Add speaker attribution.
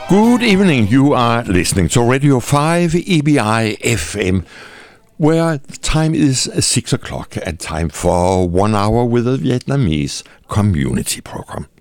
Speaker 1: Good evening, you are listening to Radio 5 EBI FM, where the time is 6 o'clock and time for 1 hour with a Vietnamese community program.